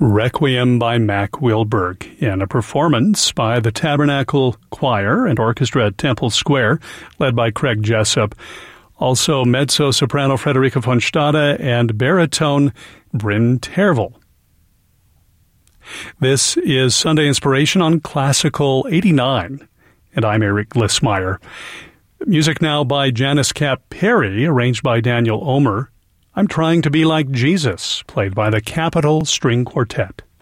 Requiem by Mack Wilberg, in a performance by the Tabernacle Choir and Orchestra at Temple Square, led by Craig Jessup. Also mezzo-soprano Frederica von Stade and baritone Bryn Tervel. This is Sunday Inspiration on Classical 89, and I'm Eric Glissmeyer. Music now by Janice Cap Perry, arranged by Daniel Omer. I'm Trying to Be Like Jesus, played by the Capitol String Quartet.